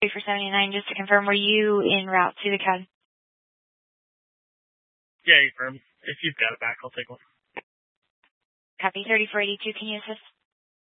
for 79, just to confirm, were you en route to the CAD? Yeah, confirm. If you've got it back, I'll take one. Copy. 3482, can you assist?